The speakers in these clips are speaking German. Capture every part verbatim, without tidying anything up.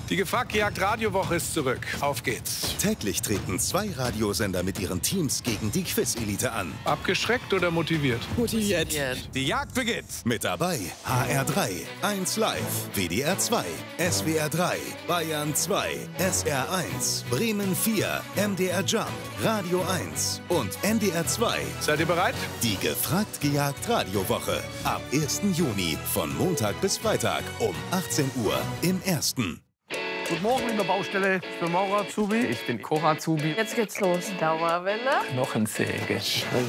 Die Gefragt-Gejagt-Radiowoche ist zurück. Auf geht's. Täglich treten zwei Radiosender mit ihren Teams gegen die Quiz-Elite an. Abgeschreckt oder motiviert? Motiviert. Die Jagd beginnt. Mit dabei H R drei, eins Live, W D R zwei, S W R drei, Bayern zwei, S R eins, Bremen vier, M D R Jump, Radio eins und N D R zwei. Seid ihr bereit? Die Gefragt-Gejagt-Radiowoche. Ab ersten Juni von Montag bis Freitag um achtzehn Uhr im Ersten. Guten Morgen, liebe Baustelle. Ich bin Maurer Azubi. Ich bin Cora Azubi. Jetzt geht's los. Dauerwelle. Knochensäge.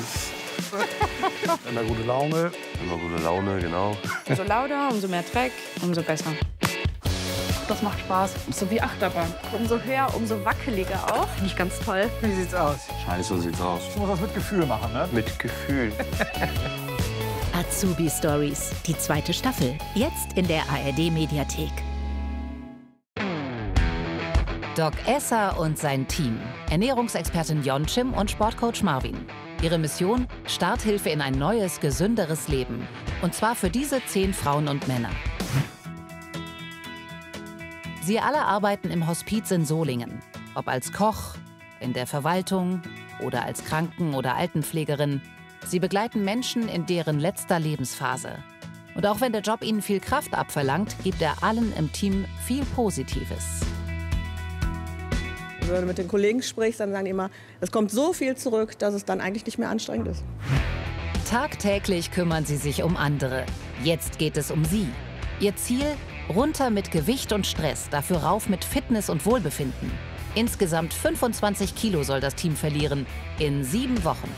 Immer gute Laune. Immer gute Laune, genau. Umso lauter, umso mehr Dreck, umso besser. Das macht Spaß. So wie Achterbahn. Umso höher, umso wackeliger auch. Finde ich ganz toll. Wie sieht's aus? Scheiße, so sieht's aus. Ich muss das mit Gefühl machen, ne? Mit Gefühl. Azubi Stories, die zweite Staffel. Jetzt in der A R D-Mediathek. Doc Esser und sein Team. Ernährungsexpertin Yonchim und Sportcoach Marvin. Ihre Mission? Starthilfe in ein neues, gesünderes Leben. Und zwar für diese zehn Frauen und Männer. Sie alle arbeiten im Hospiz in Solingen. Ob als Koch, in der Verwaltung oder als Kranken- oder Altenpflegerin. Sie begleiten Menschen in deren letzter Lebensphase. Und auch wenn der Job ihnen viel Kraft abverlangt, gibt er allen im Team viel Positives. Wenn du mit den Kollegen sprichst, dann sagen die immer, es kommt so viel zurück, dass es dann eigentlich nicht mehr anstrengend ist. Tagtäglich kümmern sie sich um andere. Jetzt geht es um sie. Ihr Ziel? Runter mit Gewicht und Stress, dafür rauf mit Fitness und Wohlbefinden. Insgesamt fünfundzwanzig Kilo soll das Team verlieren in sieben Wochen.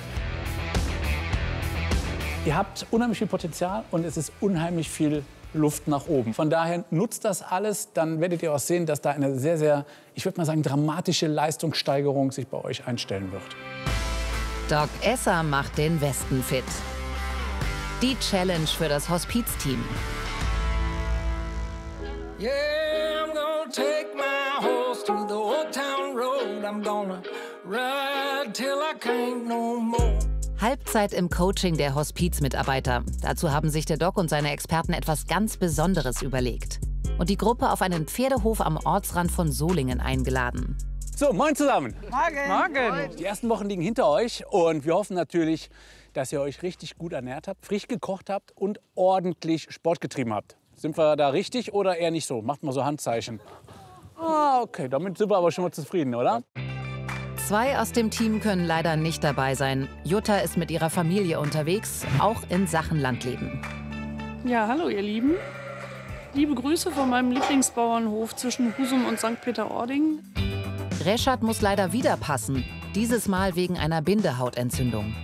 Ihr habt unheimlich viel Potenzial und es ist unheimlich viel Luft nach oben. Von daher nutzt das alles, dann werdet ihr auch sehen, dass da eine sehr, sehr, ich würde mal sagen, dramatische Leistungssteigerung sich bei euch einstellen wird. Doc Esser macht den Westen fit. Die Challenge für das Hospizteam. Yeah, I'm gonna take my horse to the old town road. I'm gonna ride till I can't no more. Halbzeit im Coaching der Hospizmitarbeiter. Dazu haben sich der Doc und seine Experten etwas ganz Besonderes überlegt. Und die Gruppe auf einen Pferdehof am Ortsrand von Solingen eingeladen. So, moin zusammen. Morgen. Morgen. Die ersten Wochen liegen hinter euch und wir hoffen natürlich, dass ihr euch richtig gut ernährt habt, frisch gekocht habt und ordentlich Sport getrieben habt. Sind wir da richtig oder eher nicht so? Macht mal so Handzeichen. Ah, okay, damit sind wir aber schon mal zufrieden, oder? Zwei aus dem Team können leider nicht dabei sein. Jutta ist mit ihrer Familie unterwegs, auch in Sachen Landleben. Ja, hallo ihr Lieben. Liebe Grüße von meinem Lieblingsbauernhof zwischen Husum und Sankt Peter-Ording. Reschat muss leider wieder passen, dieses Mal wegen einer Bindehautentzündung.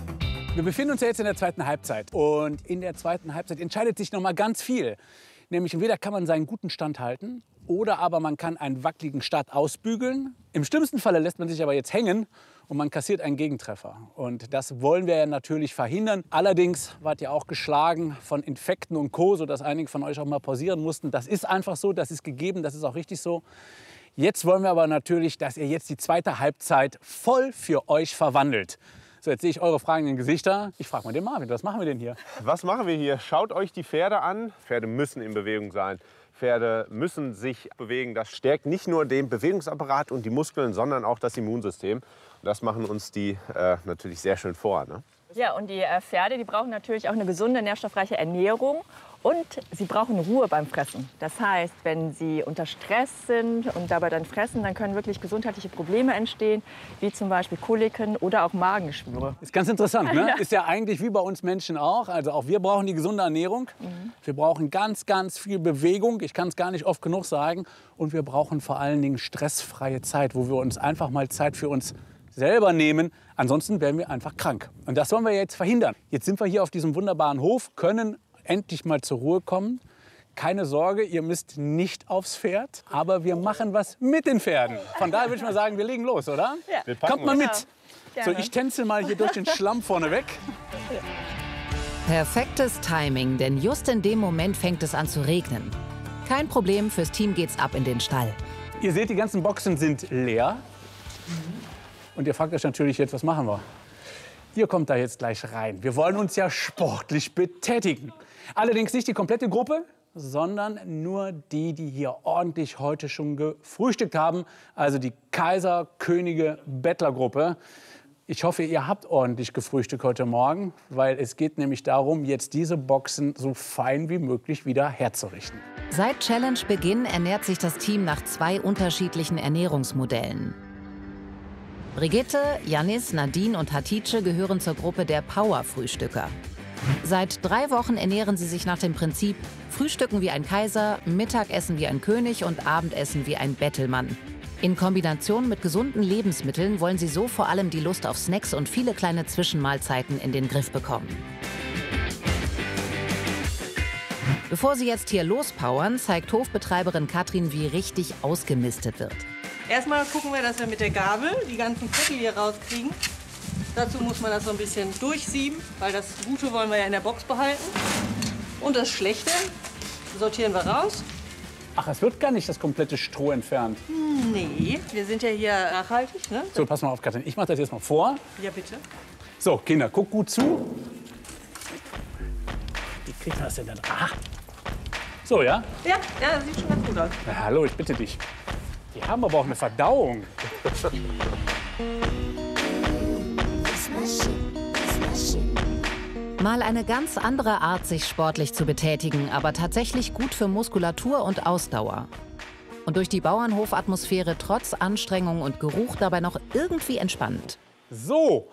Wir befinden uns ja jetzt in der zweiten Halbzeit. Und in der zweiten Halbzeit entscheidet sich noch mal ganz viel. Nämlich entweder kann man seinen guten Stand halten oder aber man kann einen wackeligen Start ausbügeln. Im schlimmsten Falle lässt man sich aber jetzt hängen und man kassiert einen Gegentreffer. Und das wollen wir ja natürlich verhindern. Allerdings wart ihr auch geschlagen von Infekten und Co., sodass einige von euch auch mal pausieren mussten. Das ist einfach so, das ist gegeben, das ist auch richtig so. Jetzt wollen wir aber natürlich, dass ihr jetzt die zweite Halbzeit voll für euch verwandelt. So, jetzt sehe ich eure fragenden Gesichter. Ich frage mal den Marvin, was machen wir denn hier? Was machen wir hier? Schaut euch die Pferde an. Pferde müssen in Bewegung sein. Pferde müssen sich bewegen. Das stärkt nicht nur den Bewegungsapparat und die Muskeln, sondern auch das Immunsystem. Und das machen uns die äh, natürlich sehr schön vor, ne? Ja, und die äh, Pferde, die brauchen natürlich auch eine gesunde, nährstoffreiche Ernährung. Und sie brauchen Ruhe beim Fressen. Das heißt, wenn sie unter Stress sind und dabei dann fressen, dann können wirklich gesundheitliche Probleme entstehen, wie zum Beispiel Koliken oder auch Magengeschwüre. Ist ganz interessant, ne? Ja. Ist ja eigentlich wie bei uns Menschen auch. Also auch wir brauchen die gesunde Ernährung. Mhm. Wir brauchen ganz, ganz viel Bewegung. Ich kann es gar nicht oft genug sagen. Und wir brauchen vor allen Dingen stressfreie Zeit, wo wir uns einfach mal Zeit für uns selber nehmen. Ansonsten werden wir einfach krank. Und das wollen wir jetzt verhindern. Jetzt sind wir hier auf diesem wunderbaren Hof, können endlich mal zur Ruhe kommen. Keine Sorge, ihr müsst nicht aufs Pferd, aber wir machen was mit den Pferden. Von daher würde ich mal sagen, wir legen los, oder? Ja. Wir packen Kommt mal uns. mit. So, ich tänzel mal hier durch den Schlamm vorne weg. Perfektes Timing, denn just in dem Moment fängt es an zu regnen. Kein Problem, fürs Team geht's ab in den Stall. Ihr seht, die ganzen Boxen sind leer. Und ihr fragt euch natürlich jetzt, was machen wir? Ihr kommt da jetzt gleich rein. Wir wollen uns ja sportlich betätigen. Allerdings nicht die komplette Gruppe, sondern nur die, die hier ordentlich heute schon gefrühstückt haben. Also die Kaiser, Könige, Bettlergruppe. Ich hoffe, ihr habt ordentlich gefrühstückt heute Morgen, weil es geht nämlich darum, jetzt diese Boxen so fein wie möglich wieder herzurichten. Seit Challenge-Beginn ernährt sich das Team nach zwei unterschiedlichen Ernährungsmodellen. Brigitte, Janis, Nadine und Hatice gehören zur Gruppe der Power-Frühstücker. Seit drei Wochen ernähren sie sich nach dem Prinzip Frühstücken wie ein Kaiser, Mittagessen wie ein König und Abendessen wie ein Bettelmann. In Kombination mit gesunden Lebensmitteln wollen sie so vor allem die Lust auf Snacks und viele kleine Zwischenmahlzeiten in den Griff bekommen. Bevor sie jetzt hier lospowern, zeigt Hofbetreiberin Katrin, wie richtig ausgemistet wird. Erstmal gucken wir, dass wir mit der Gabel die ganzen Fettel hier rauskriegen. Dazu muss man das so ein bisschen durchsieben, weil das Gute wollen wir ja in der Box behalten. Und das Schlechte sortieren wir raus. Ach, es wird gar nicht das komplette Stroh entfernt. Nee, wir sind ja hier nachhaltig, ne? So, pass mal auf, Katrin. Ich mache das jetzt mal vor. Ja, bitte. So, Kinder, guck gut zu. Wie kriegt man das denn dann? Aha. So, ja? Ja, ja, das sieht schon ganz gut aus. Na, hallo, ich bitte dich. Die haben aber auch eine Verdauung. Mal eine ganz andere Art, sich sportlich zu betätigen, aber tatsächlich gut für Muskulatur und Ausdauer. Und durch die Bauernhofatmosphäre trotz Anstrengung und Geruch dabei noch irgendwie entspannend. So,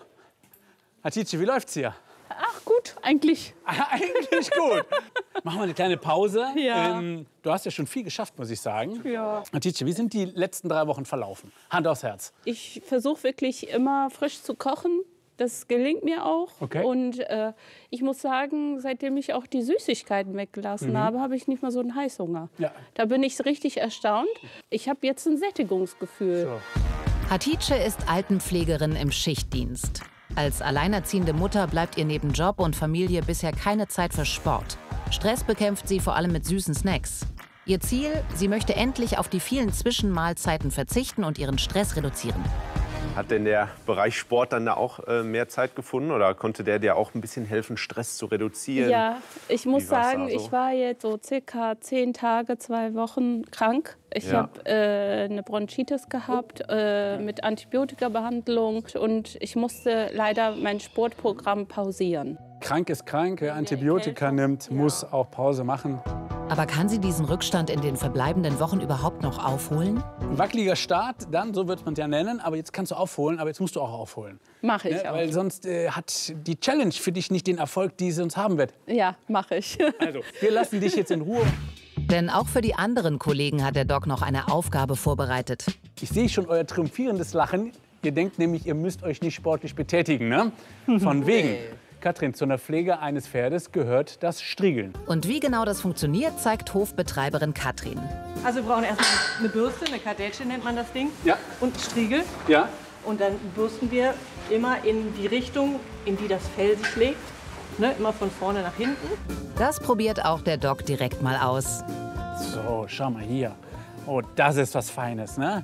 Hatice, wie läuft's hier? Ach gut, eigentlich. Eigentlich gut. Machen wir eine kleine Pause. Ja. Ähm, du hast ja schon viel geschafft, muss ich sagen. Ja. Hatice, wie sind die letzten drei Wochen verlaufen? Hand aufs Herz. Ich versuche wirklich immer frisch zu kochen. Das gelingt mir auch. Okay. Und äh, ich muss sagen, seitdem ich auch die Süßigkeiten weggelassen Mhm. habe, habe ich nicht mehr so einen Heißhunger. Ja. Da bin ich richtig erstaunt. Ich habe jetzt ein Sättigungsgefühl. So. Hatice ist Altenpflegerin im Schichtdienst. Als alleinerziehende Mutter bleibt ihr neben Job und Familie bisher keine Zeit für Sport. Stress bekämpft sie vor allem mit süßen Snacks. Ihr Ziel, sie möchte endlich auf die vielen Zwischenmahlzeiten verzichten und ihren Stress reduzieren. Hat denn der Bereich Sport dann da auch äh, mehr Zeit gefunden oder konnte der dir auch ein bisschen helfen, Stress zu reduzieren? Ja, ich muss Wie war's sagen, da so? ich war jetzt so circa zehn Tage, zwei Wochen krank. Ich Ja. habe äh, eine Bronchitis gehabt äh, mit Antibiotikabehandlung und ich musste leider mein Sportprogramm pausieren. Krank ist krank, wer Antibiotika nimmt, muss auch Pause machen. Aber kann sie diesen Rückstand in den verbleibenden Wochen überhaupt noch aufholen? Ein wackeliger Start, dann, so wird man es ja nennen. Aber jetzt kannst du aufholen, aber jetzt musst du auch aufholen. Mache ich Ne? auch. Weil sonst äh, hat die Challenge für dich nicht den Erfolg, die sie uns haben wird. Ja, mache ich. Also, wir lassen dich jetzt in Ruhe. Denn auch für die anderen Kollegen hat der Doc noch eine Aufgabe vorbereitet. Ich sehe schon euer triumphierendes Lachen. Ihr denkt nämlich, ihr müsst euch nicht sportlich betätigen, ne? Von wegen. Katrin, zu einer Pflege eines Pferdes gehört das Striegeln. Und wie genau das funktioniert, zeigt Hofbetreiberin Katrin. Also wir brauchen erstmal eine Bürste, eine Kardätsche nennt man das Ding. Ja. Und einen Striegel. Ja? Und dann bürsten wir immer in die Richtung, in die das Fell sich legt. Ne? Immer von vorne nach hinten. Das probiert auch der Doc direkt mal aus. So, schau mal hier. Oh, das ist was Feines, ne?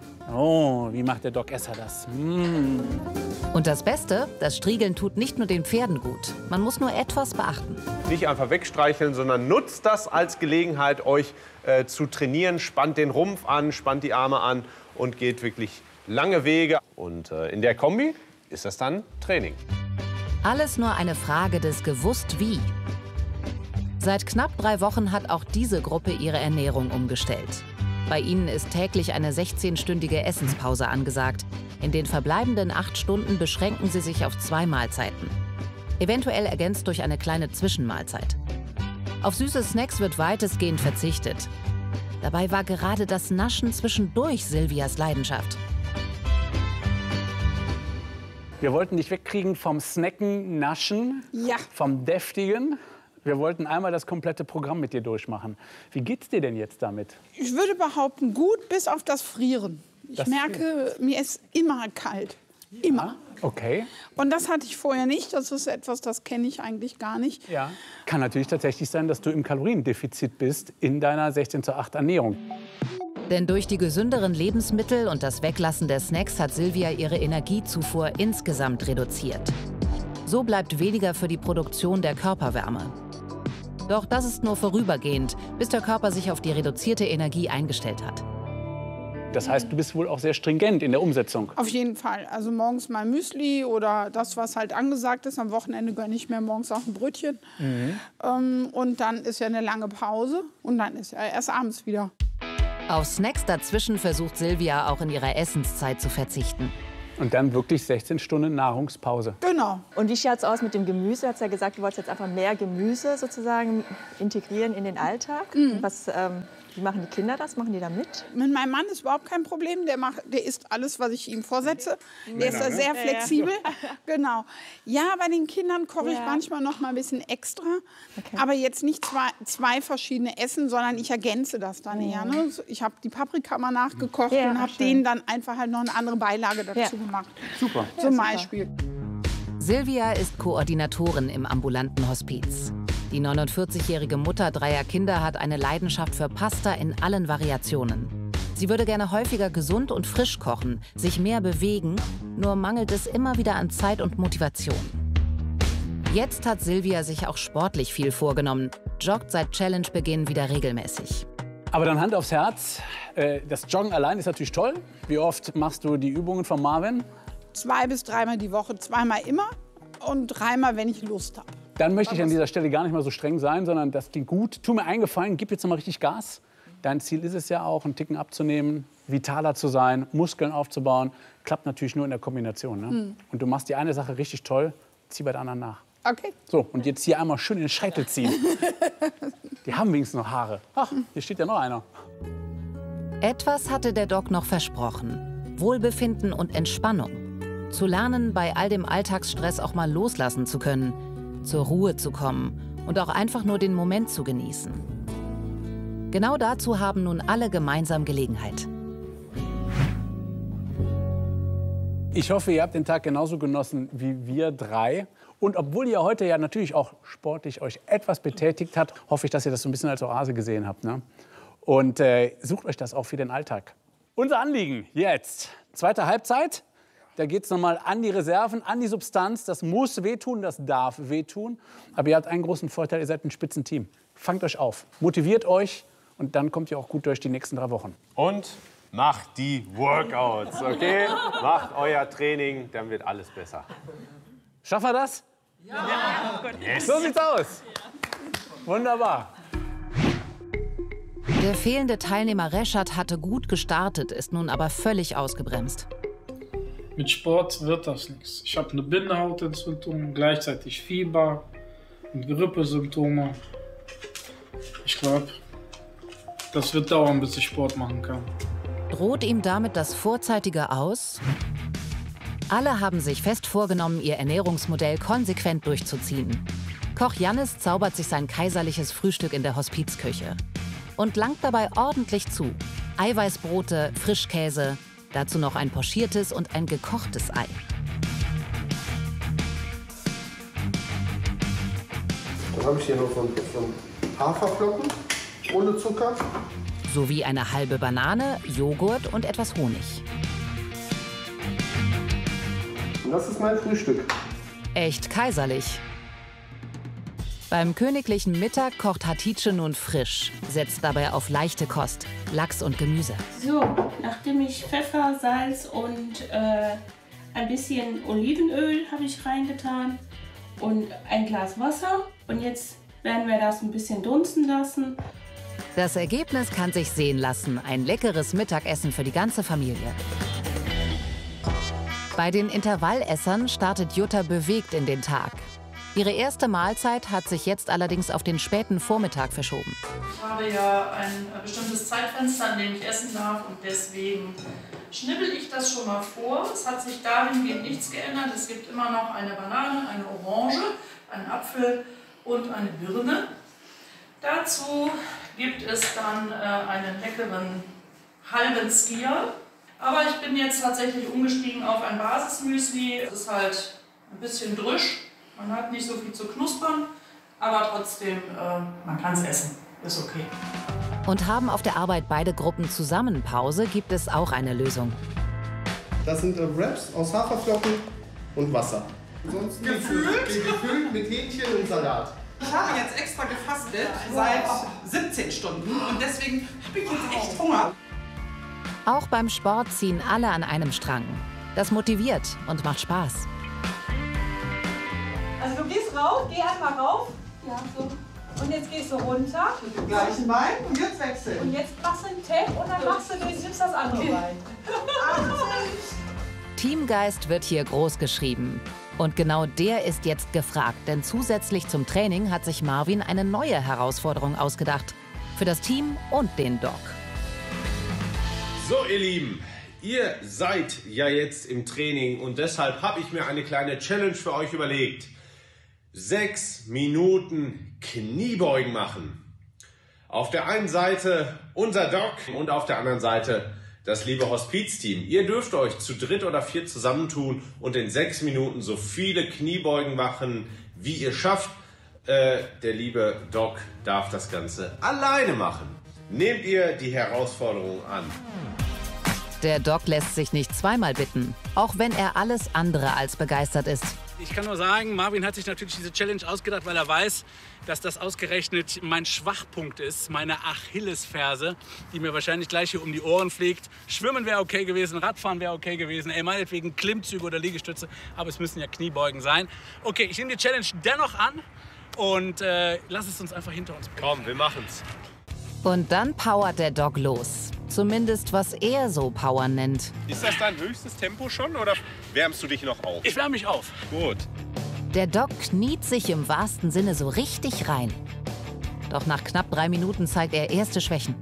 Oh, wie macht der Doc Esser das? Mm. Und das Beste, das Striegeln tut nicht nur den Pferden gut. Man muss nur etwas beachten. Nicht einfach wegstreicheln, sondern nutzt das als Gelegenheit, euch äh, zu trainieren. Spannt den Rumpf an, spannt die Arme an und geht wirklich lange Wege. Und äh, in der Kombi ist das dann Training. Alles nur eine Frage des Gewusst-Wie. Seit knapp drei Wochen hat auch diese Gruppe ihre Ernährung umgestellt. Bei ihnen ist täglich eine sechzehnstündige Essenspause angesagt. In den verbleibenden acht Stunden beschränken sie sich auf zwei Mahlzeiten. Eventuell ergänzt durch eine kleine Zwischenmahlzeit. Auf süße Snacks wird weitestgehend verzichtet. Dabei war gerade das Naschen zwischendurch Silvias Leidenschaft. Wir wollten dich wegkriegen vom Snacken, Naschen, Ja. vom Deftigen. Wir wollten einmal das komplette Programm mit dir durchmachen. Wie geht's dir denn jetzt damit? Ich würde behaupten, gut bis auf das Frieren. Ich Das merke, mir ist immer kalt. Immer. Okay. Und das hatte ich vorher nicht. Das ist etwas, das kenne ich eigentlich gar nicht. Ja. Kann natürlich tatsächlich sein, dass du im Kaloriendefizit bist in deiner sechzehn zu acht Ernährung. Denn durch die gesünderen Lebensmittel und das Weglassen der Snacks hat Silvia ihre Energiezufuhr insgesamt reduziert. So bleibt weniger für die Produktion der Körperwärme. Doch das ist nur vorübergehend, bis der Körper sich auf die reduzierte Energie eingestellt hat. Das heißt, du bist wohl auch sehr stringent in der Umsetzung. Auf jeden Fall. Also morgens mal Müsli oder das, was halt angesagt ist. Am Wochenende gönne ich mir morgens auch ein Brötchen. Mhm. Ähm, und dann ist ja eine lange Pause und dann ist ja erst abends wieder. Auf Snacks dazwischen versucht Silvia auch in ihrer Essenszeit zu verzichten. Und dann wirklich sechzehn Stunden Nahrungspause. Genau. Und wie schaut es aus mit dem Gemüse? Du hast ja gesagt, du wolltest jetzt einfach mehr Gemüse sozusagen integrieren in den Alltag. Mhm. Was, ähm, wie machen die Kinder das? Machen die da mit? Mit meinem Mann ist überhaupt kein Problem. Der, macht, der isst alles, was ich ihm vorsetze. Der Männer, ist da ne? sehr flexibel. Ja, ja. Genau. Ja, bei den Kindern koche ich Ja. manchmal noch mal ein bisschen extra. Okay. Aber jetzt nicht zwei, zwei verschiedene Essen, sondern ich ergänze das dann Mhm. eher. Ne? Ich habe die Paprika mal nachgekocht Ja, und habe schön. denen dann einfach halt noch eine andere Beilage dazu Ja. gemacht. Super. Zum super. Beispiel. Silvia ist Koordinatorin im ambulanten Hospiz. Die neunundvierzigjährige Mutter dreier Kinder hat eine Leidenschaft für Pasta in allen Variationen. Sie würde gerne häufiger gesund und frisch kochen, sich mehr bewegen, nur mangelt es immer wieder an Zeit und Motivation. Jetzt hat Silvia sich auch sportlich viel vorgenommen, joggt seit Challenge-Beginn wieder regelmäßig. Aber dann Hand aufs Herz, äh, das Joggen allein ist natürlich toll. Wie oft machst du die Übungen von Marvin? Zwei bis dreimal die Woche, zweimal immer und dreimal, wenn ich Lust habe. Dann möchte ich an dieser Stelle gar nicht mal so streng sein, sondern das klingt gut. Tu mir einen Gefallen, gib jetzt noch mal richtig Gas. Dein Ziel ist es ja auch, einen Ticken abzunehmen, vitaler zu sein, Muskeln aufzubauen. Klappt natürlich nur in der Kombination. Ne? Hm. Und du machst die eine Sache richtig toll, zieh bei der anderen nach. Okay. So, und jetzt hier einmal schön in den Scheitel ziehen. Die haben wenigstens noch Haare. Ach, hier steht ja noch einer. Etwas hatte der Doc noch versprochen. Wohlbefinden und Entspannung. Zu lernen, bei all dem Alltagsstress auch mal loslassen zu können, zur Ruhe zu kommen und auch einfach nur den Moment zu genießen. Genau dazu haben nun alle gemeinsam Gelegenheit. Ich hoffe, ihr habt den Tag genauso genossen wie wir drei. Und obwohl ihr heute ja natürlich auch sportlich euch etwas betätigt habt, hoffe ich, dass ihr das so ein bisschen als Oase gesehen habt. Ne? Und äh, sucht euch das auch für den Alltag. Unser Anliegen jetzt, zweite Halbzeit. Da geht es nochmal an die Reserven, an die Substanz. Das muss wehtun, das darf wehtun. Aber ihr habt einen großen Vorteil, ihr seid ein Spitzenteam. Fangt euch auf, motiviert euch und dann kommt ihr auch gut durch die nächsten drei Wochen. Und macht die Workouts, okay? Macht euer Training, dann wird alles besser. Schaffen wir das? Ja! Yes. So sieht's aus. Wunderbar. Der fehlende Teilnehmer Reschat hatte gut gestartet, ist nun aber völlig ausgebremst. Mit Sport wird das nichts. Ich habe eine Bindehautentzündung, gleichzeitig Fieber und Grippesymptome. Ich glaube, das wird dauern, bis ich Sport machen kann. Droht ihm damit das vorzeitige Aus? Alle haben sich fest vorgenommen, ihr Ernährungsmodell konsequent durchzuziehen. Koch Jannis zaubert sich sein kaiserliches Frühstück in der Hospizküche und langt dabei ordentlich zu. Eiweißbrote, Frischkäse, dazu noch ein pochiertes und ein gekochtes Ei. Dann habe ich hier noch so ein, so ein Haferflocken ohne Zucker. Sowie eine halbe Banane, Joghurt und etwas Honig. Und das ist mein Frühstück. Echt kaiserlich. Beim königlichen Mittag kocht Hatice nun frisch, setzt dabei auf leichte Kost, Lachs und Gemüse. So, nachdem ich Pfeffer, Salz und äh, ein bisschen Olivenöl habe ich reingetan und ein Glas Wasser. Und jetzt werden wir das ein bisschen dunsten lassen. Das Ergebnis kann sich sehen lassen, ein leckeres Mittagessen für die ganze Familie. Bei den Intervallessern startet Jutta bewegt in den Tag. Ihre erste Mahlzeit hat sich jetzt allerdings auf den späten Vormittag verschoben. Ich habe ja ein bestimmtes Zeitfenster, in dem ich essen darf, und deswegen schnibbel ich das schon mal vor. Es hat sich dahingehend nichts geändert. Es gibt immer noch eine Banane, eine Orange, einen Apfel und eine Birne. Dazu gibt es dann äh, einen leckeren halben Skier. Aber ich bin jetzt tatsächlich umgestiegen auf ein Basismüsli. Es ist halt ein bisschen drüsch. Man hat nicht so viel zu knuspern, aber trotzdem, äh, man kann es essen. Ist okay. Und haben auf der Arbeit beide Gruppen zusammen Pause, gibt es auch eine Lösung. Das sind äh, Wraps aus Haferflocken und Wasser. Ansonsten Gefüllt? Gefüllt mit Hähnchen und Salat. Ich habe jetzt extra gefastet seit siebzehn Stunden und deswegen habe ich jetzt echt Hunger. Auch beim Sport ziehen alle an einem Strang. Das motiviert und macht Spaß. Also du gehst rauf, geh einmal rauf. Ja, so. Und jetzt gehst du runter. Mit dem gleichen Bein und jetzt wechseln. Und jetzt machst du einen Tap und dann machst du den, nimmst das andere Bein. Teamgeist wird hier groß geschrieben. Und genau der ist jetzt gefragt, denn zusätzlich zum Training hat sich Marvin eine neue Herausforderung ausgedacht. Für das Team und den Doc. So, ihr Lieben, ihr seid ja jetzt im Training und deshalb habe ich mir eine kleine Challenge für euch überlegt. Sechs Minuten Kniebeugen machen. Auf der einen Seite unser Doc und auf der anderen Seite das liebe Hospizteam. Ihr dürft euch zu dritt oder viert zusammentun und in sechs Minuten so viele Kniebeugen machen, wie ihr schafft. Äh, der liebe Doc darf das Ganze alleine machen. Nehmt ihr die Herausforderung an? Der Doc lässt sich nicht zweimal bitten, auch wenn er alles andere als begeistert ist. Ich kann nur sagen, Marvin hat sich natürlich diese Challenge ausgedacht, weil er weiß, dass das ausgerechnet mein Schwachpunkt ist, meine Achillesferse, die mir wahrscheinlich gleich hier um die Ohren fliegt. Schwimmen wäre okay gewesen, Radfahren wäre okay gewesen, ey, meinetwegen Klimmzüge oder Liegestütze, aber es müssen ja Kniebeugen sein. Okay, ich nehme die Challenge dennoch an und äh, lass es uns einfach hinter uns bringen. Komm, wir machen's. Und dann powert der Doc los. Zumindest was er so Powern nennt. Ist das dein höchstes Tempo schon oder wärmst du dich noch auf? Ich wärme mich auf. Gut. Der Doc kniet sich im wahrsten Sinne so richtig rein. Doch nach knapp drei Minuten zeigt er erste Schwächen.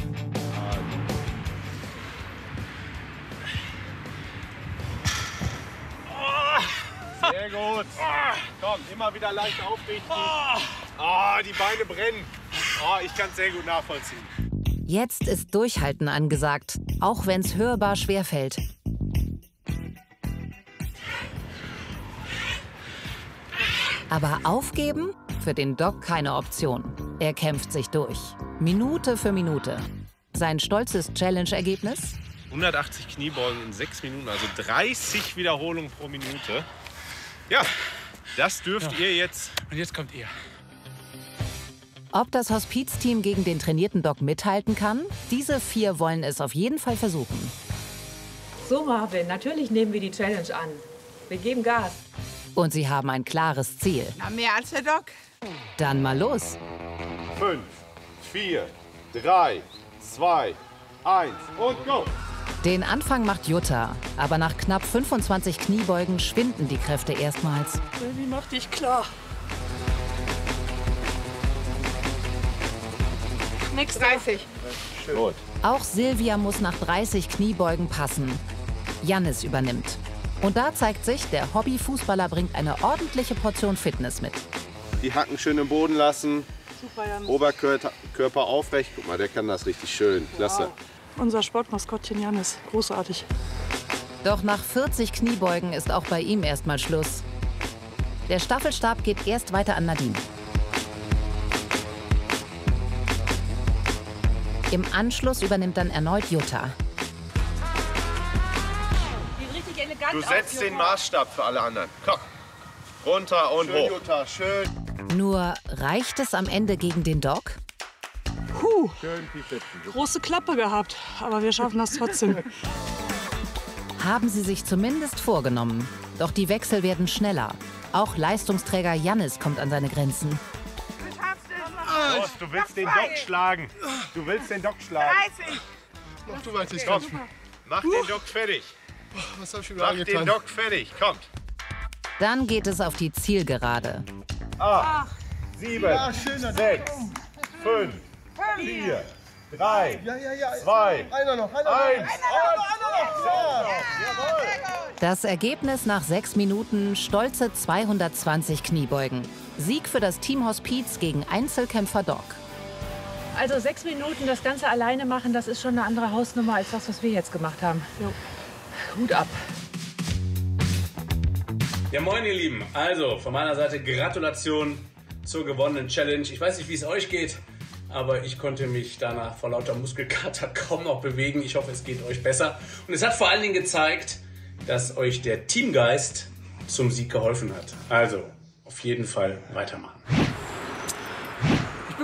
Sehr gut. Komm, immer wieder leicht aufrichten. Ah, die Beine brennen. Oh, ich kann es sehr gut nachvollziehen. Jetzt ist Durchhalten angesagt, auch wenn es hörbar schwerfällt. Aber aufgeben? Für den Doc keine Option. Er kämpft sich durch. Minute für Minute. Sein stolzes Challenge-Ergebnis? hundertachtzig Kniebeugen in sechs Minuten, also dreißig Wiederholungen pro Minute. Ja, das dürft ja. ihr jetzt. Und jetzt kommt ihr. Ob das Hospizteam gegen den trainierten Doc mithalten kann? Diese vier wollen es auf jeden Fall versuchen. So, Marvin, natürlich nehmen wir die Challenge an. Wir geben Gas. Und sie haben ein klares Ziel. Na, mehr als der Doc. Dann mal los. Fünf, vier, drei, zwei, eins und go! Den Anfang macht Jutta, aber nach knapp fünfundzwanzig Kniebeugen schwinden die Kräfte erstmals. Baby, mach dich klar. Nix dreißig. Gut. Auch Silvia muss nach dreißig Kniebeugen passen. Jannis übernimmt. Und da zeigt sich, der Hobbyfußballer bringt eine ordentliche Portion Fitness mit. Die Hacken schön im Boden lassen. Super, Jannis. Oberkörper aufrecht. Guck mal, der kann das richtig schön. Klasse. Wow. Unser Sportmaskottchen Jannis. Großartig. Doch nach vierzig Kniebeugen ist auch bei ihm erstmal Schluss. Der Staffelstab geht erst weiter an Nadine. Im Anschluss übernimmt dann erneut Jutta. Richtig elegant Du setzt den Maßstab für alle anderen. Komm, runter und Schön, hoch. Jutta, schön. Nur reicht es am Ende gegen den Doc? Puh, Schön piepsitzen. große Klappe gehabt, aber wir schaffen das trotzdem. Haben sie sich zumindest vorgenommen. Doch die Wechsel werden schneller. Auch Leistungsträger Jannis kommt an seine Grenzen. Los, du willst den Doc schlagen. Du willst den Doc schlagen. dreißig. Mach du weiter. Ich Komm, mach den Doc fertig. Was hab ich wieder Mach angetan? den Doc fertig. Kommt. Dann geht es auf die Zielgerade. Acht, sieben, Ja, schöner sechs, fünf, vier, drei, Ja, ja, ja. zwei, Einer noch, einer noch. eins. Einer noch, einer noch. Jawohl. Das Ergebnis nach sechs Minuten stolze zweihundertzwanzig Kniebeugen. Sieg für das Team Hospiz gegen Einzelkämpfer Doc. Also sechs Minuten das Ganze alleine machen, das ist schon eine andere Hausnummer als das, was wir jetzt gemacht haben. Jo. Hut ab. Ja, moin ihr Lieben. Also, von meiner Seite Gratulation zur gewonnenen Challenge. Ich weiß nicht, wie es euch geht, aber ich konnte mich danach vor lauter Muskelkater kaum noch bewegen. Ich hoffe, es geht euch besser. Und es hat vor allen Dingen gezeigt, dass euch der Teamgeist zum Sieg geholfen hat. Also, auf jeden Fall weitermachen.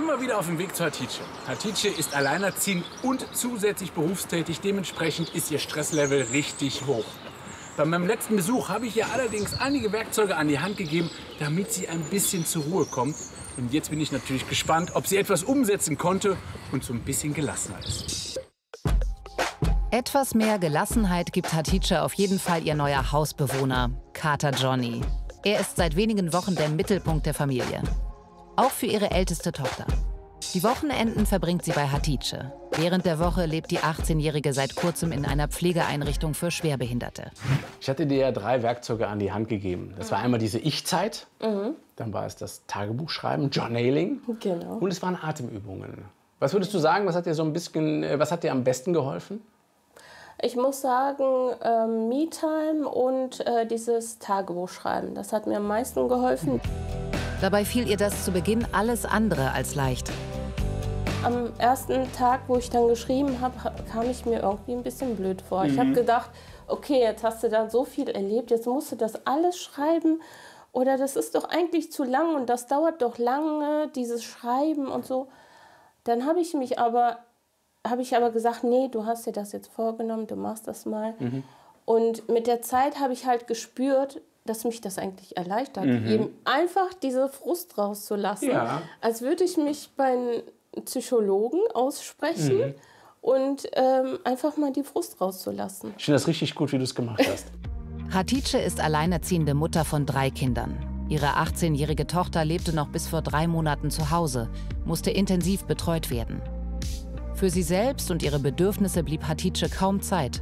wir wieder auf dem Weg zu Hatice. Hatice ist alleinerziehend und zusätzlich berufstätig. Dementsprechend ist ihr Stresslevel richtig hoch. Bei meinem letzten Besuch habe ich ihr allerdings einige Werkzeuge an die Hand gegeben, damit sie ein bisschen zur Ruhe kommt. Und jetzt bin ich natürlich gespannt, ob sie etwas umsetzen konnte und so ein bisschen gelassener ist. Etwas mehr Gelassenheit gibt Hatice auf jeden Fall ihr neuer Hausbewohner, Kater Johnny. Er ist seit wenigen Wochen der Mittelpunkt der Familie. Auch für ihre älteste Tochter. Die Wochenenden verbringt sie bei Hatice. Während der Woche lebt die achtzehnjährige seit kurzem in einer Pflegeeinrichtung für Schwerbehinderte. Ich hatte dir ja drei Werkzeuge an die Hand gegeben. Das war einmal diese Ich-Zeit, Mhm. dann war es das Tagebuchschreiben, Journaling Genau. und es waren Atemübungen. Was würdest du sagen, was hat dir so ein bisschen, äh, was hat dir am besten geholfen? Ich muss sagen, ähm, Me-Time und äh, dieses Tagebuchschreiben, das hat mir am meisten geholfen. Dabei fiel ihr das zu Beginn alles andere als leicht. Am ersten Tag, wo ich dann geschrieben habe, kam ich mir irgendwie ein bisschen blöd vor. Ich Mhm. habe gedacht, okay, jetzt hast du da so viel erlebt, jetzt musst du das alles schreiben. Oder das ist doch eigentlich zu lang und das dauert doch lange, dieses Schreiben und so. Dann habe ich mich aber, habe ich aber gesagt, nee, du hast dir das jetzt vorgenommen, du machst das mal. Mhm. Und mit der Zeit habe ich halt gespürt, dass mich das eigentlich erleichtert, Mhm. eben einfach diese Frust rauszulassen. Ja. Als würde ich mich bei einem Psychologen aussprechen Mhm. und ähm, einfach mal die Frust rauszulassen. Ich finde das richtig gut, wie du es gemacht hast. Hatice ist alleinerziehende Mutter von drei Kindern. Ihre achtzehnjährige Tochter lebte noch bis vor drei Monaten zu Hause, musste intensiv betreut werden. Für sie selbst und ihre Bedürfnisse blieb Hatice kaum Zeit.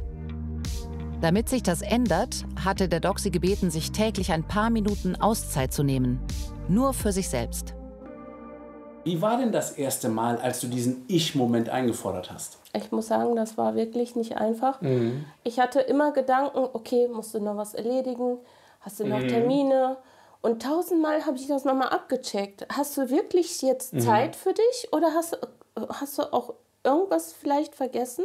Damit sich das ändert, hatte der Doc sie gebeten, sich täglich ein paar Minuten Auszeit zu nehmen. Nur für sich selbst. Wie war denn das erste Mal, als du diesen Ich-Moment eingefordert hast? Ich muss sagen, das war wirklich nicht einfach. Mhm. Ich hatte immer Gedanken, okay, musst du noch was erledigen? Hast du noch Mhm. Termine? Und tausendmal habe ich das nochmal abgecheckt. Hast du wirklich jetzt Mhm. Zeit für dich oder hast, du- hast du auch irgendwas vielleicht vergessen?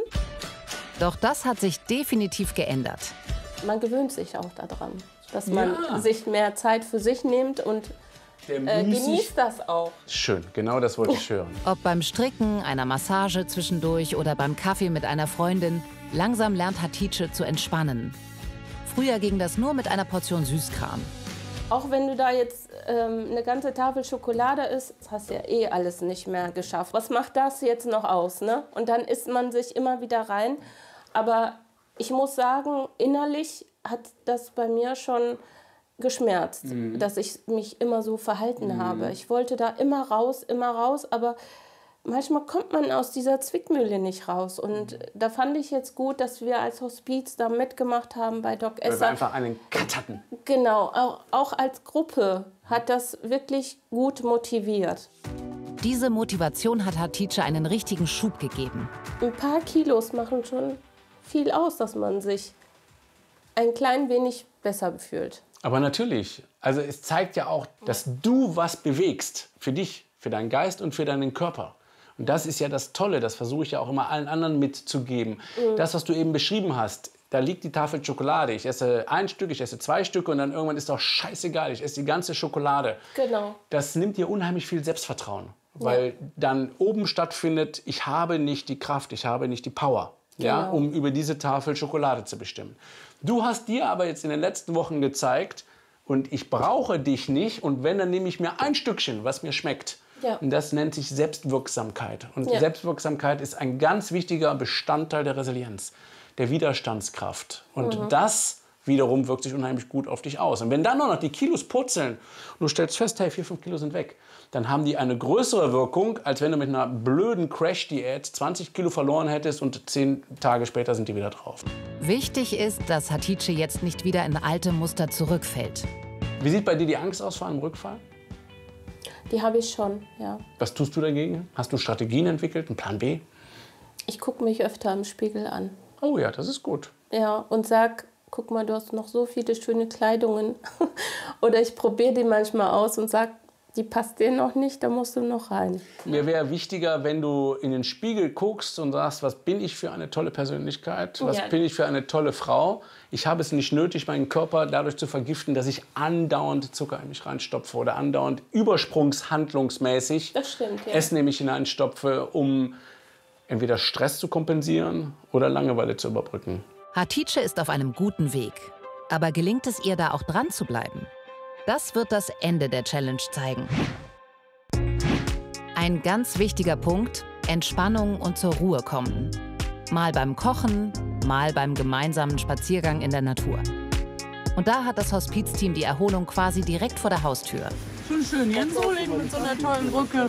Doch das hat sich definitiv geändert. Man gewöhnt sich auch daran, dass man Ja. sich mehr Zeit für sich nimmt und Der äh, müßig- genießt das auch. Schön, genau das wollte ich hören. Ob beim Stricken, einer Massage zwischendurch oder beim Kaffee mit einer Freundin, langsam lernt Hatice zu entspannen. Früher ging das nur mit einer Portion Süßkram. Auch wenn du da jetzt ähm, eine ganze Tafel Schokolade isst, hast du ja eh alles nicht mehr geschafft. Was macht das jetzt noch aus, ne? Und dann isst man sich immer wieder rein. Aber ich muss sagen, innerlich hat das bei mir schon geschmerzt, Mhm. dass ich mich immer so verhalten Mhm. habe. Ich wollte da immer raus, immer raus, aber manchmal kommt man aus dieser Zwickmühle nicht raus. Und da fand ich jetzt gut, dass wir als Hospiz da mitgemacht haben bei Doc Weil wir Esser. einfach einen Cut hatten. Genau, auch, auch als Gruppe hat das wirklich gut motiviert. Diese Motivation hat Hatice einen richtigen Schub gegeben. Ein paar Kilos machen schon viel aus, dass man sich ein klein wenig besser fühlt. Aber natürlich, also es zeigt ja auch, dass du was bewegst für dich, für deinen Geist und für deinen Körper. Und das ist ja das Tolle, das versuche ich ja auch immer allen anderen mitzugeben. Mhm. Das, was du eben beschrieben hast, da liegt die Tafel Schokolade. Ich esse ein Stück, ich esse zwei Stücke und dann irgendwann ist doch scheißegal, ich esse die ganze Schokolade. Genau. Das nimmt dir unheimlich viel Selbstvertrauen, weil dann oben stattfindet, ich habe nicht die Kraft, ich habe nicht die Power, ja, Genau. um über diese Tafel Schokolade zu bestimmen. Du hast dir aber jetzt in den letzten Wochen gezeigt, und ich brauche dich nicht, und wenn, dann nehme ich mir ein Stückchen, was mir schmeckt. Ja. Und das nennt sich Selbstwirksamkeit. Und Ja. Selbstwirksamkeit ist ein ganz wichtiger Bestandteil der Resilienz, der Widerstandskraft. Und Mhm. das wiederum wirkt sich unheimlich gut auf dich aus. Und wenn dann noch die Kilos purzeln und du stellst fest, hey, vier, fünf Kilo sind weg, dann haben die eine größere Wirkung, als wenn du mit einer blöden Crash-Diät zwanzig Kilo verloren hättest und zehn Tage später sind die wieder drauf. Wichtig ist, dass Hatice jetzt nicht wieder in alte Muster zurückfällt. Wie sieht bei dir die Angst aus vor einem Rückfall? Die habe ich schon, ja. Was tust du dagegen? Hast du Strategien entwickelt, einen Plan B? Ich gucke mich öfter im Spiegel an. Oh ja, das ist gut. Ja, und sag, guck mal, du hast noch so viele schöne Kleidungen. Oder ich probiere die manchmal aus und sag, die passt dir noch nicht, da musst du noch rein. Mir wäre wichtiger, wenn du in den Spiegel guckst und sagst, was bin ich für eine tolle Persönlichkeit, was Ja. bin ich für eine tolle Frau. Ich habe es nicht nötig, meinen Körper dadurch zu vergiften, dass ich andauernd Zucker in mich reinstopfe oder andauernd übersprungshandlungsmäßig Das stimmt, ja. Essen in mich hineinstopfe, um entweder Stress zu kompensieren oder Langeweile zu überbrücken. Hatice ist auf einem guten Weg. Aber gelingt es ihr, da auch dran zu bleiben? Das wird das Ende der Challenge zeigen. Ein ganz wichtiger Punkt: Entspannung und zur Ruhe kommen. Mal beim Kochen, mal beim gemeinsamen Spaziergang in der Natur. Und da hat das Hospizteam die Erholung quasi direkt vor der Haustür. Schon schön hier in Solingen mit so einer tollen Brücke.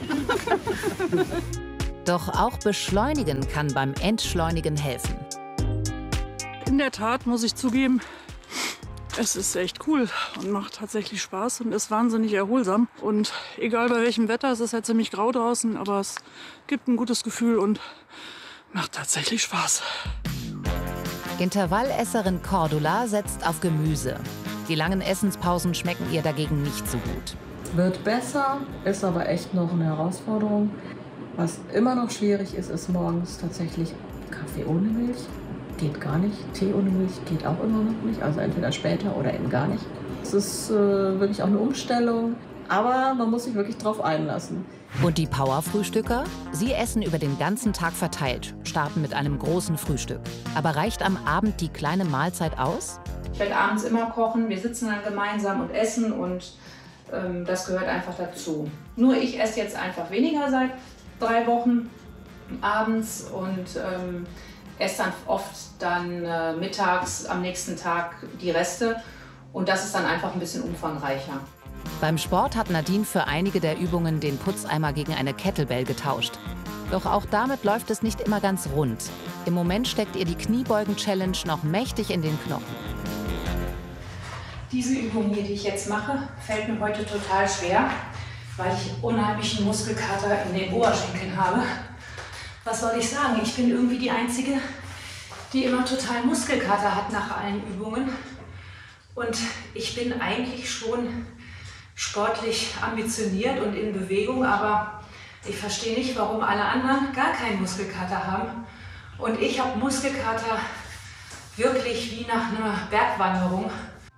Doch auch Beschleunigen kann beim Entschleunigen helfen. In der Tat muss ich zugeben, es ist echt cool und macht tatsächlich Spaß und ist wahnsinnig erholsam. Und egal bei welchem Wetter, es ist halt ziemlich grau draußen, aber es gibt ein gutes Gefühl und macht tatsächlich Spaß. Intervallesserin Cordula setzt auf Gemüse. Die langen Essenspausen schmecken ihr dagegen nicht so gut. Wird besser, ist aber echt noch eine Herausforderung. Was immer noch schwierig ist, ist morgens tatsächlich Kaffee ohne Milch. Geht gar nicht. Tee ohne Milch geht auch immer noch nicht. Also entweder später oder eben gar nicht. Es ist äh, wirklich auch eine Umstellung. Aber man muss sich wirklich drauf einlassen. Und die Power-Frühstücker? Sie essen über den ganzen Tag verteilt, starten mit einem großen Frühstück. Aber reicht am Abend die kleine Mahlzeit aus? Ich werde abends immer kochen, wir sitzen dann gemeinsam und essen und ähm, das gehört einfach dazu. Nur ich esse jetzt einfach weniger seit drei Wochen abends und ähm, esse dann oft dann äh, mittags am nächsten Tag die Reste und das ist dann einfach ein bisschen umfangreicher. Beim Sport hat Nadine für einige der Übungen den Putzeimer gegen eine Kettlebell getauscht. Doch auch damit läuft es nicht immer ganz rund. Im Moment steckt ihr die Kniebeugen-Challenge noch mächtig in den Knochen. Diese Übung hier, die ich jetzt mache, fällt mir heute total schwer, weil ich unheimlichen Muskelkater in den Oberschenkeln habe. Was soll ich sagen? Ich bin irgendwie die Einzige, die immer total Muskelkater hat nach allen Übungen. Und ich bin eigentlich schon sportlich ambitioniert und in Bewegung, aber ich verstehe nicht, warum alle anderen gar keinen Muskelkater haben. Und ich habe Muskelkater wirklich wie nach einer Bergwanderung.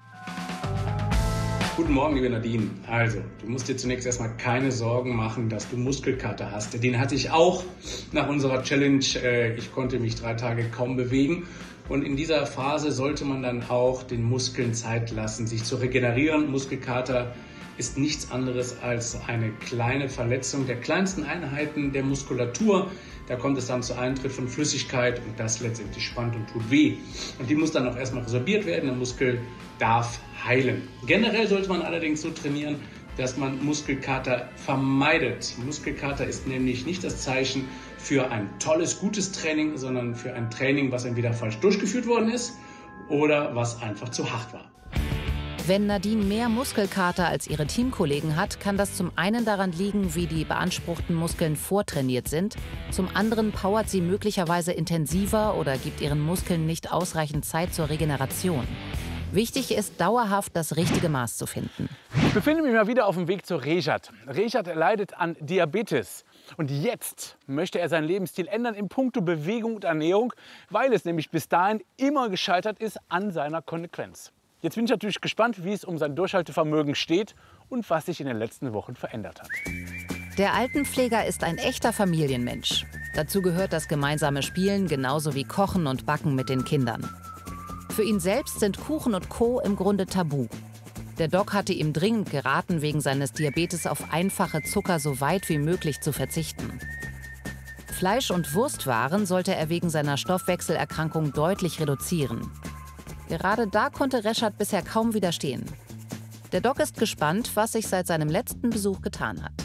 Guten Morgen, liebe Nadine. Also, du musst dir zunächst erstmal keine Sorgen machen, dass du Muskelkater hast. Den hatte ich auch nach unserer Challenge. Ich konnte mich drei Tage kaum bewegen. Und in dieser Phase sollte man dann auch den Muskeln Zeit lassen, sich zu regenerieren. Muskelkater ist nichts anderes als eine kleine Verletzung der kleinsten Einheiten der Muskulatur. Da kommt es dann zu Eintritt von Flüssigkeit und das letztendlich spannt und tut weh. Und die muss dann auch erstmal resorbiert werden. Der Muskel darf heilen. Generell sollte man allerdings so trainieren, dass man Muskelkater vermeidet. Muskelkater ist nämlich nicht das Zeichen für ein tolles, gutes Training, sondern für ein Training, was entweder falsch durchgeführt worden ist oder was einfach zu hart war. Wenn Nadine mehr Muskelkater als ihre Teamkollegen hat, kann das zum einen daran liegen, wie die beanspruchten Muskeln vortrainiert sind. Zum anderen powert sie möglicherweise intensiver oder gibt ihren Muskeln nicht ausreichend Zeit zur Regeneration. Wichtig ist, dauerhaft das richtige Maß zu finden. Ich befinde mich mal wieder auf dem Weg zu Rejat. Rejat leidet an Diabetes. Und jetzt möchte er seinen Lebensstil ändern in puncto Bewegung und Ernährung, weil es nämlich bis dahin immer gescheitert ist an seiner Konsequenz. Jetzt bin ich natürlich gespannt, wie es um sein Durchhaltevermögen steht und was sich in den letzten Wochen verändert hat. Der Altenpfleger ist ein echter Familienmensch. Dazu gehört das gemeinsame Spielen genauso wie Kochen und Backen mit den Kindern. Für ihn selbst sind Kuchen und Co. im Grunde tabu. Der Doc hatte ihm dringend geraten, wegen seines Diabetes auf einfache Zucker so weit wie möglich zu verzichten. Fleisch- und Wurstwaren sollte er wegen seiner Stoffwechselerkrankung deutlich reduzieren. Gerade da konnte Reschat bisher kaum widerstehen. Der Doc ist gespannt, was sich seit seinem letzten Besuch getan hat.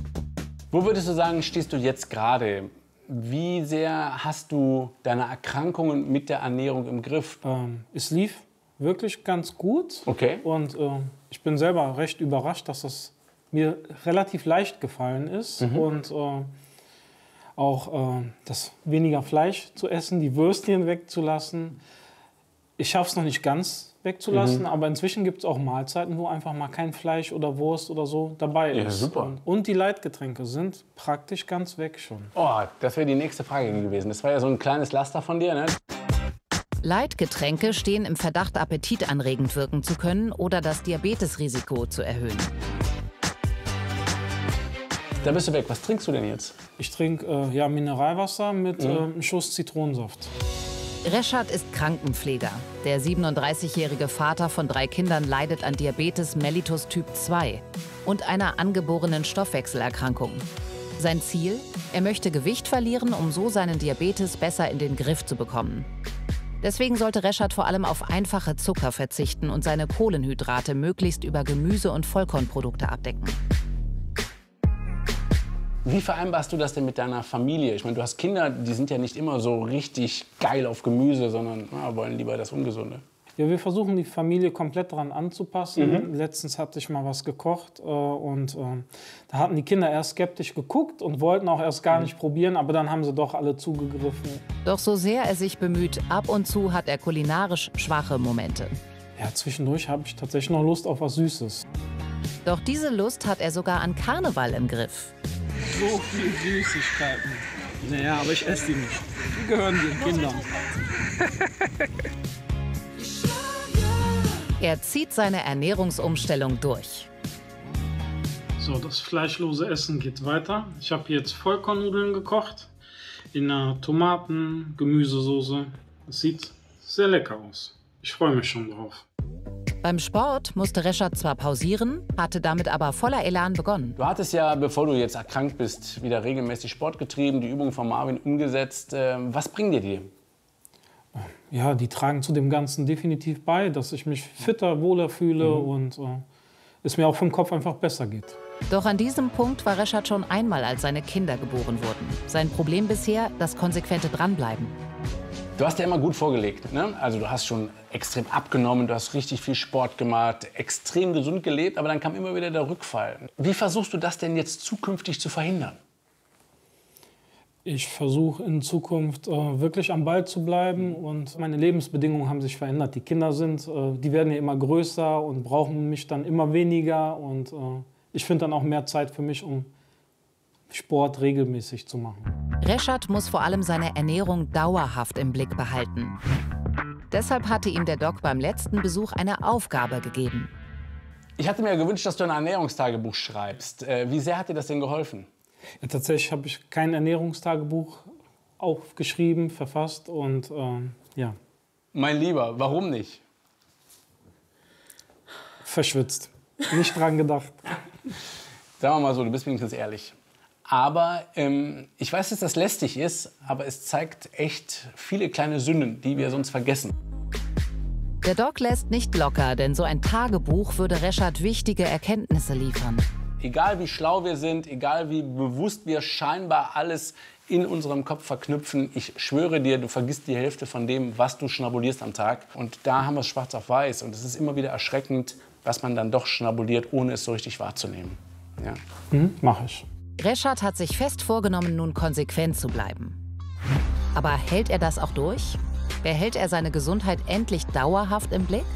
Wo würdest du sagen, stehst du jetzt gerade? Wie sehr hast du deine Erkrankungen mit der Ernährung im Griff? Ähm, es lief wirklich ganz gut. Okay. Und äh, ich bin selber recht überrascht, dass das mir relativ leicht gefallen ist. Mhm. Und äh, auch äh, das weniger Fleisch zu essen, die Würstchen wegzulassen. Ich schaffe es noch nicht ganz wegzulassen, Mhm. aber inzwischen gibt es auch Mahlzeiten, wo einfach mal kein Fleisch oder Wurst oder so dabei Ja, ist. super. Und, und die Leitgetränke sind praktisch ganz weg schon. Oh, das wäre die nächste Frage gewesen. Das war ja so ein kleines Laster von dir, ne? Leitgetränke stehen im Verdacht, appetitanregend wirken zu können oder das Diabetesrisiko zu erhöhen. Da bist du weg. Was trinkst du denn jetzt? Ich trinke äh, ja, Mineralwasser mit Mhm. äh, einem Schuss Zitronensaft. Reschat ist Krankenpfleger. Der siebenunddreißigjährige Vater von drei Kindern leidet an Diabetes mellitus Typ zwei und einer angeborenen Stoffwechselerkrankung. Sein Ziel? Er möchte Gewicht verlieren, um so seinen Diabetes besser in den Griff zu bekommen. Deswegen sollte Reschat vor allem auf einfache Zucker verzichten und seine Kohlenhydrate möglichst über Gemüse und Vollkornprodukte abdecken. Wie vereinbarst du das denn mit deiner Familie? Ich meine, du hast Kinder, die sind ja nicht immer so richtig geil auf Gemüse, sondern na, wollen lieber das Ungesunde. Ja, wir versuchen die Familie komplett daran anzupassen. Mhm. Letztens hatte ich mal was gekocht äh, und äh, da hatten die Kinder erst skeptisch geguckt und wollten auch erst gar nicht probieren, aber dann haben sie doch alle zugegriffen. Doch so sehr er sich bemüht, ab und zu hat er kulinarisch schwache Momente. Ja, zwischendurch habe ich tatsächlich noch Lust auf was Süßes. Doch diese Lust hat er sogar an Karneval im Griff. So viel Süßigkeiten. Naja, aber ich esse die nicht. Die gehören den Kindern. Er zieht seine Ernährungsumstellung durch. So, das fleischlose Essen geht weiter. Ich habe jetzt Vollkornnudeln gekocht in einer Tomaten-Gemüsesoße. Das sieht sehr lecker aus. Ich freue mich schon drauf. Beim Sport musste Reschat zwar pausieren, hatte damit aber voller Elan begonnen. Du hattest ja, bevor du jetzt erkrankt bist, wieder regelmäßig Sport getrieben, die Übungen von Marvin umgesetzt. Ähm, was bringen dir die? Ja, die tragen zu dem Ganzen definitiv bei, dass ich mich fitter, wohler fühle Mhm. und äh, es mir auch vom Kopf einfach besser geht. Doch an diesem Punkt war Reschat schon einmal, als seine Kinder geboren wurden. Sein Problem bisher, das konsequente Dranbleiben. Du hast ja immer gut vorgelegt, ne? Also du hast schon extrem abgenommen, du hast richtig viel Sport gemacht, extrem gesund gelebt, aber dann kam immer wieder der Rückfall. Wie versuchst du das denn jetzt zukünftig zu verhindern? Ich versuche in Zukunft äh, wirklich am Ball zu bleiben und meine Lebensbedingungen haben sich verändert. Die Kinder sind, äh, die werden ja immer größer und brauchen mich dann immer weniger und äh, ich finde dann auch mehr Zeit für mich, um Sport regelmäßig zu machen. Reschat muss vor allem seine Ernährung dauerhaft im Blick behalten. Deshalb hatte ihm der Doc beim letzten Besuch eine Aufgabe gegeben. Ich hatte mir gewünscht, dass du ein Ernährungstagebuch schreibst. Äh, wie sehr hat dir das denn geholfen? Ja, tatsächlich habe ich kein Ernährungstagebuch aufgeschrieben, verfasst und äh, ja. Mein Lieber, warum nicht? Verschwitzt. Nicht dran gedacht. Sagen wir mal so, du bist wenigstens ehrlich. Aber ähm, ich weiß, dass das lästig ist, aber es zeigt echt viele kleine Sünden, die wir sonst vergessen. Der Doc lässt nicht locker, denn so ein Tagebuch würde Reschat wichtige Erkenntnisse liefern. Egal wie schlau wir sind, egal wie bewusst wir scheinbar alles in unserem Kopf verknüpfen, ich schwöre dir, du vergisst die Hälfte von dem, was du schnabulierst am Tag. Und da haben wir es schwarz auf weiß. Und es ist immer wieder erschreckend, was man dann doch schnabuliert, ohne es so richtig wahrzunehmen. Ja. Mhm, mach ich. Reschat hat sich fest vorgenommen, nun konsequent zu bleiben. Aber hält er das auch durch? Behält er seine Gesundheit endlich dauerhaft im Blick?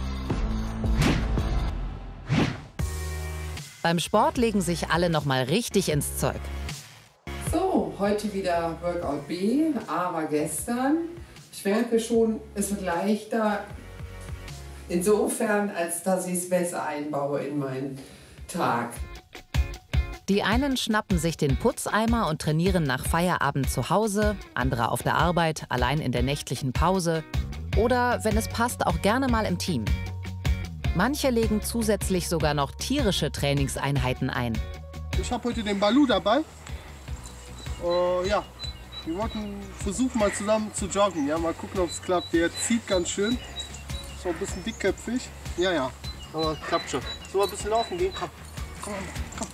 Beim Sport legen sich alle noch mal richtig ins Zeug. So, heute wieder Workout B, A war gestern. Ich merke schon, es wird leichter. Insofern, als dass ich es besser einbaue in meinen Tag. Die einen schnappen sich den Putzeimer und trainieren nach Feierabend zu Hause, andere auf der Arbeit, allein in der nächtlichen Pause oder, wenn es passt, auch gerne mal im Team. Manche legen zusätzlich sogar noch tierische Trainingseinheiten ein. Ich habe heute den Balu dabei. Uh, ja, wir wollten versuchen mal zusammen zu joggen. Ja, mal gucken, ob es klappt. Der zieht ganz schön. So ein bisschen dickköpfig. Ja, ja, aber klappt schon. So ein bisschen laufen gehen, komm. Komm, komm.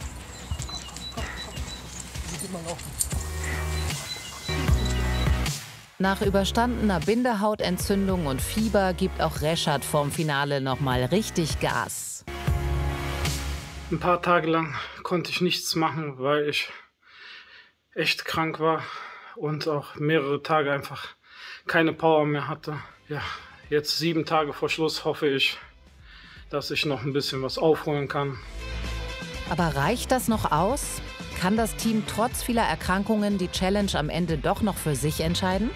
Nach überstandener Bindehautentzündung und Fieber gibt auch Reschat vorm Finale noch mal richtig Gas. Ein paar Tage lang konnte ich nichts machen, weil ich echt krank war und auch mehrere Tage einfach keine Power mehr hatte. Ja, jetzt sieben Tage vor Schluss hoffe ich, dass ich noch ein bisschen was aufholen kann. Aber reicht das noch aus? Kann das Team trotz vieler Erkrankungen die Challenge am Ende doch noch für sich entscheiden?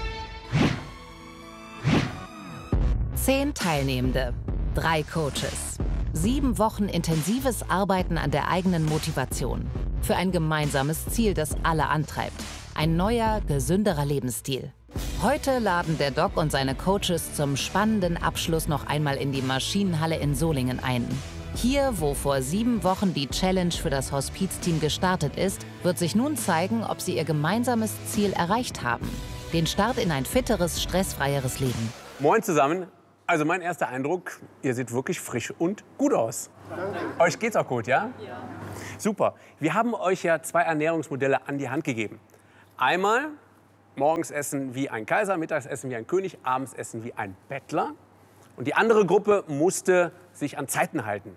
Zehn Teilnehmende, drei Coaches, sieben Wochen intensives Arbeiten an der eigenen Motivation für ein gemeinsames Ziel, das alle antreibt. Ein neuer, gesünderer Lebensstil. Heute laden der Doc und seine Coaches zum spannenden Abschluss noch einmal in die Maschinenhalle in Solingen ein. Hier, wo vor sieben Wochen die Challenge für das Hospizteam gestartet ist, wird sich nun zeigen, ob sie ihr gemeinsames Ziel erreicht haben. Den Start in ein fitteres, stressfreieres Leben. Moin zusammen. Also mein erster Eindruck, ihr seht wirklich frisch und gut aus. Danke. Euch geht's auch gut, ja? Ja. Super. Wir haben euch ja zwei Ernährungsmodelle an die Hand gegeben. Einmal morgens essen wie ein Kaiser, mittags essen wie ein König, abends essen wie ein Bettler. Und die andere Gruppe musste sich an Zeiten halten.